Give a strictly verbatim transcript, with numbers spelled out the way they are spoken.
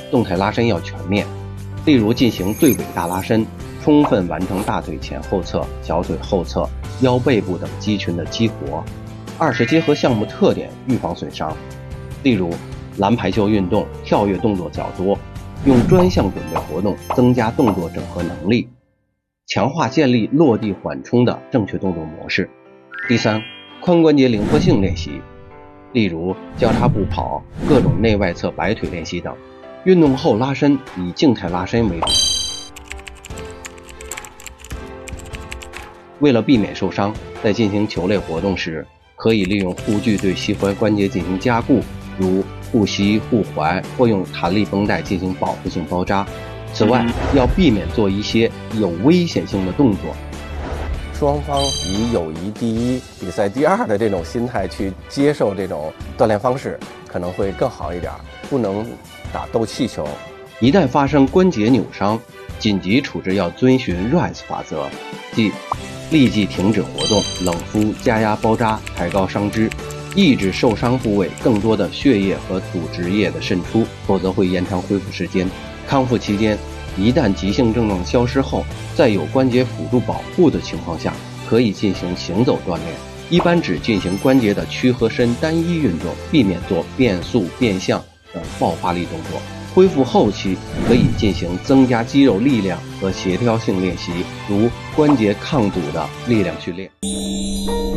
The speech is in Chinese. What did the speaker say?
动态拉伸要全面，例如进行对尾大拉伸，充分完成大腿前后侧、小腿后侧、腰背部等肌群的激活。二是结合项目特点预防损伤，例如篮排球运动跳跃动作较多，用专项准备活动增加动作整合能力，强化建立落地缓冲的正确动作模式。第三，髋关节灵活性练习，例如交叉步跑、各种内外侧摆腿练习等。运动后拉伸以静态拉伸为主。为了避免受伤，在进行球类活动时，可以利用护具对膝踝关节进行加固，如护膝、护踝，或用弹力绷带进行保护性包扎。此外，要避免做一些有危险性的动作。 双方以友谊第一、比赛第二的这种心态去接受这种锻炼方式，可能会更好一点。不能打斗气球。 一旦发生关节扭伤，紧急处置要遵循 R I S E 法则，即立即停止活动，冷敷、加压包扎，抬高伤肢，抑制受伤部位更多的血液和组织液的渗出，否则会延长恢复时间。康复期间，一旦急性症状消失后，在有关节辅助保护的情况下，可以进行行走锻炼，一般只进行关节的屈和伸单一运动，避免做变速、变向等爆发力动作。恢复后期可以进行增加肌肉力量和协调性练习，如关节抗阻的力量训练。